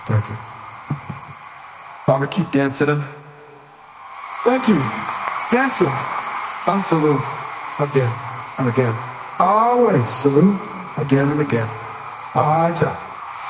Thank you. I'ma keep dancing him. Thank you. Dancing. On salute. Again and again. Always salute. Again and again. Aja.